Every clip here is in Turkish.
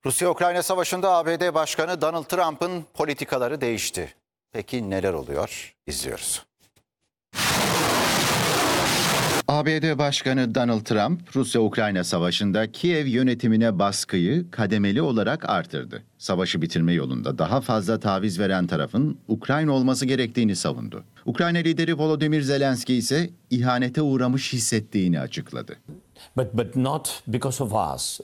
Rusya-Ukrayna savaşında ABD Başkanı Donald Trump'ın politikaları değişti. Peki neler oluyor? İzliyoruz. ABD Başkanı Donald Trump, Rusya-Ukrayna savaşında Kiev yönetimine baskıyı kademeli olarak artırdı. Savaşı bitirme yolunda daha fazla taviz veren tarafın Ukrayna olması gerektiğini savundu. Ukrayna lideri Volodymyr Zelenski ise ihanete uğramış hissettiğini açıkladı. But not because of us.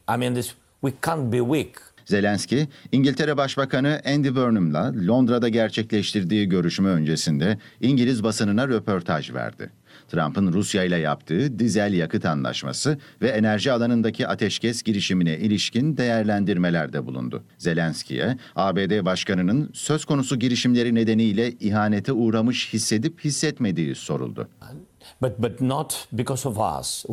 We can't be weak. Zelenski, İngiltere Başbakanı Andy Burnham'la Londra'da gerçekleştirdiği görüşme öncesinde İngiliz basınına röportaj verdi. Trump'ın Rusya ile yaptığı dizel yakıt anlaşması ve enerji alanındaki ateşkes girişimine ilişkin değerlendirmelerde bulundu. Zelenski'ye ABD Başkanı'nın söz konusu girişimleri nedeniyle ihanete uğramış hissedip hissetmediği soruldu. But not because of us.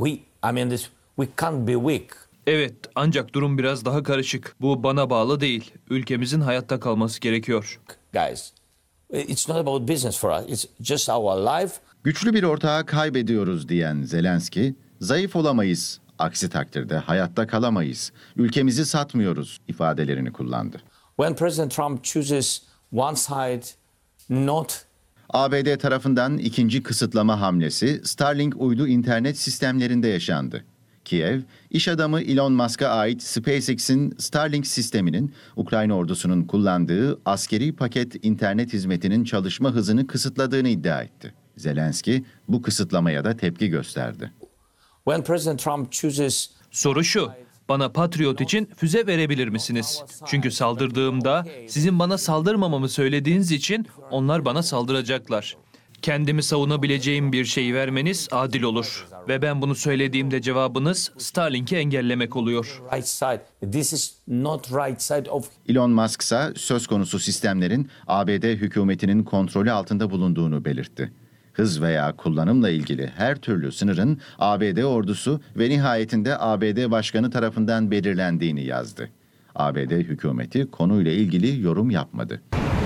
We can't be weak. Evet, ancak durum biraz daha karışık. Bu bana bağlı değil. Ülkemizin hayatta kalması gerekiyor. Guys, it's not about business for us. It's just our life. Güçlü bir ortağı kaybediyoruz diyen Zelenski, zayıf olamayız, aksi takdirde hayatta kalamayız, ülkemizi satmıyoruz ifadelerini kullandı. When President Trump chooses one side, not ABD tarafından ikinci kısıtlama hamlesi Starlink uydu internet sistemlerinde yaşandı. Kiev, iş adamı Elon Musk'a ait SpaceX'in Starlink sisteminin Ukrayna ordusunun kullandığı askeri paket internet hizmetinin çalışma hızını kısıtladığını iddia etti. Zelenski bu kısıtlamaya da tepki gösterdi. when President Trump chooses Soru şu, bana Patriot için füze verebilir misiniz? Çünkü saldırdığımda sizin bana saldırmamamı söylediğiniz için onlar bana saldıracaklar. Kendimi savunabileceğim bir şeyi vermeniz adil olur. Ve ben bunu söylediğimde cevabınız Starlink'i engellemek oluyor. right side. This is not right side of Elon Musk ise söz konusu sistemlerin ABD hükümetinin kontrolü altında bulunduğunu belirtti. Hız veya kullanımla ilgili her türlü sınırın ABD ordusu ve nihayetinde ABD Başkanı tarafından belirlendiğini yazdı. ABD hükümeti konuyla ilgili yorum yapmadı.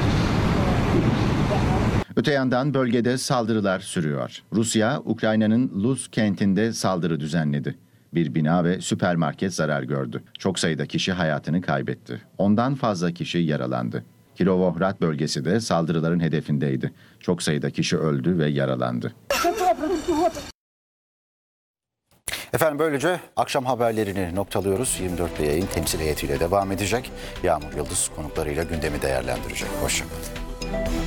Öte yandan bölgede saldırılar sürüyor. Rusya, Ukrayna'nın Luz kentinde saldırı düzenledi. Bir bina ve süpermarket zarar gördü. Çok sayıda kişi hayatını kaybetti. Ondan fazla kişi yaralandı. Kirovohrad bölgesi de saldırıların hedefindeydi. Çok sayıda kişi öldü ve yaralandı. Efendim böylece akşam haberlerini noktalıyoruz. 24'te yayın temsil heyetiyle devam edecek. Yağmur Yıldız konuklarıyla gündemi değerlendirecek. Hoşçakalın.